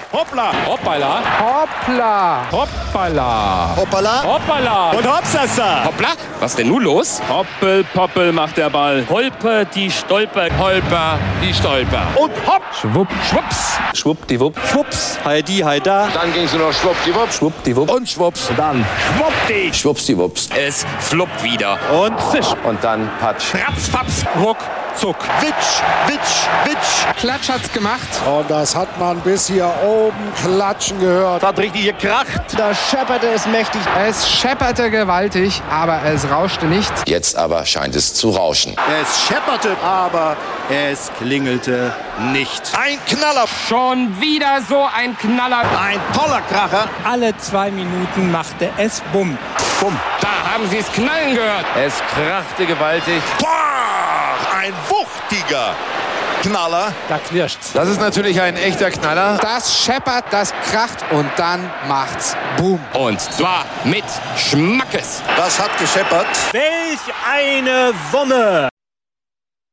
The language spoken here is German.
Hoppla. Hoppala. Hoppla. Hoppala. Hoppala. Hoppala. Und hopsasa. Hoppla. Was denn nun los? Hoppel, poppel macht der Ball. Holper, die Stolper. Holper, die Stolper. Und hopp. Schwupp. Schwupps. Schwuppdiwupp. Schwupps. Heidi, heida. Dann ging's nur noch schwuppdiwupp. Schwuppdiwupp. Und schwupps. Und dann Schwuppdi. schwuppsdiwupps. Es fluppt wieder. Und Fisch. Und dann Patsch. Ratzfatz. Ruck, zuck. Witsch, witsch, witsch. Klatsch hat's gemacht. Und das hat man bis hier oben klatschen gehört. Hat richtig gekracht. Da schepperte es mächtig. Es schepperte gewaltig, aber es rauschte nicht. Jetzt aber scheint es zu rauschen. Es schepperte, aber es klingelte nicht. Ein Knaller. Schon wieder so ein Knaller. Ein toller Kracher. Alle 2 Minuten machte es Bumm. Bumm. Da haben Sie es knallen gehört. Es krachte gewaltig. Boah, ein wuchtiger Knaller. Da knirscht's. Das ist natürlich ein echter Knaller. Das scheppert, das kracht und dann macht's Boom. Und zwar mit Schmackes. Das hat gescheppert. Welch eine Wumme!